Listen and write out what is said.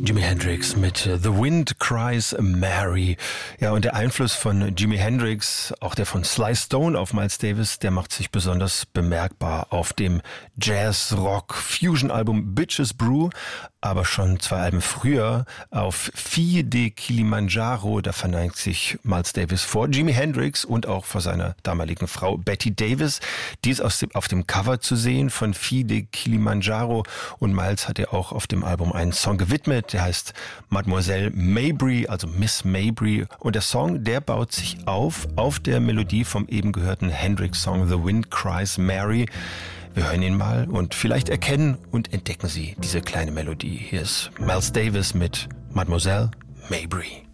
Jimi Hendrix mit The Wind Cries Mary. Ja, und der Einfluss von Jimi Hendrix, auch der von Sly Stone auf Miles Davis, der macht sich besonders bemerkbar auf dem Jazz-Rock-Fusion-Album Bitches Brew, aber schon 2 Alben früher auf Fille de Kilimanjaro, da verneigt sich Miles Davis vor Jimi Hendrix und auch vor seiner damaligen Frau Betty Davis. Die ist auf dem Cover zu sehen von Fille de Kilimanjaro, und Miles hat ihr auch auf dem Album einen Song gewidmet, der heißt Mademoiselle Mabry, also Miss Mabry, und der Song, der baut sich auf der Melodie vom eben gehörten Hendrix-Song The Wind Cries Mary. Wir hören ihn mal und vielleicht erkennen und entdecken Sie diese kleine Melodie. Hier ist Miles Davis mit Mademoiselle Mabry.